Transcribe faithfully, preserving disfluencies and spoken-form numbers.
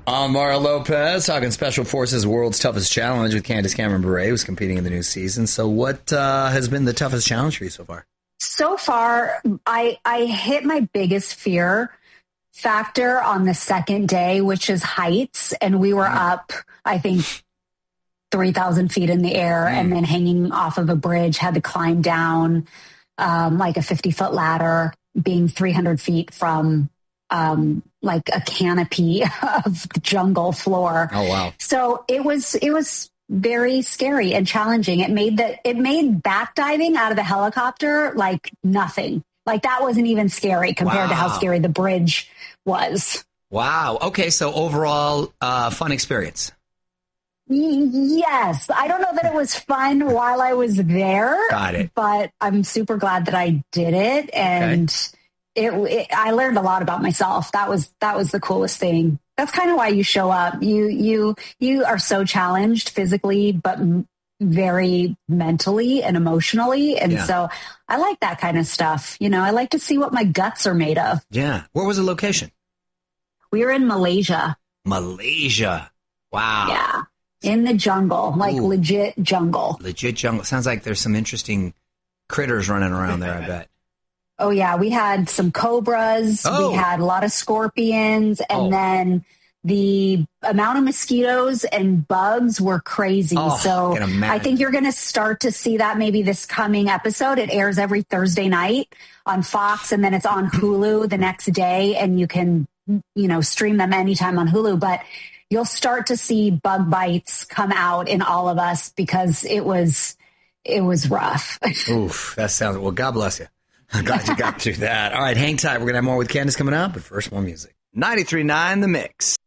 I'm Mario Lopez, talking Special Forces World's Toughest Challenge with Candace Cameron Bure, who's competing in the new season. So what uh, has been the toughest challenge for you so far? So far, I I hit my biggest fear factor on the second day, which is heights. And we were mm. up, I think, three thousand feet in the air mm. and then hanging off of a bridge, had to climb down um, like a fifty-foot ladder, being three hundred feet from um, like a canopy of the jungle floor. Oh, wow. So it was, it was very scary and challenging. It made that, it made back diving out of the helicopter like nothing. Like that wasn't even scary compared wow. to how scary the bridge was. Wow. Okay. So overall, uh, fun experience. Yes. I don't know that it was fun while I was there. Got it. But I'm super glad that I did it. And okay. it, it, I learned a lot about myself. That was, that was the coolest thing. That's kind of why you show up. You, you, you are so challenged physically, but m- very mentally and emotionally. And yeah. so I like that kind of stuff. You know, I like to see what my guts are made of. Yeah. Where was the location? We were in Malaysia. Malaysia. Wow. Yeah. In the jungle, like Ooh. legit jungle. Legit jungle. Sounds like there's some interesting critters running around there, I bet. Oh, yeah. We had some cobras. Oh. We had a lot of scorpions. And oh. then the amount of mosquitoes and bugs were crazy. Oh, so I think you're going to start to see that maybe this coming episode. It airs every Thursday night on Fox, and then it's on Hulu the next day. And you can, you know, stream them anytime on Hulu. But you'll start to see bug bites come out in all of us because it was, it was rough. Oof, that sounds, well, God bless you. I'm glad you got through that. All right, hang tight. We're going to have more with Candace coming up, but first, more music. ninety-three point nine The Mix.